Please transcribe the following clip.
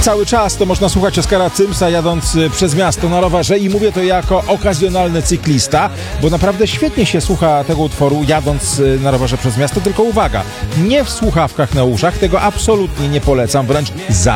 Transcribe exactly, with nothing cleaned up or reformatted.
cały czas to można słuchać Oskara Cymsa jadąc przez miasto na rowerze i mówię to jako okazjonalny cyklista, bo naprawdę świetnie się słucha tego utworu jadąc na rowerze przez miasto, tylko uwaga, nie w słuchawkach na uszach, tego absolutnie nie polecam, wręcz za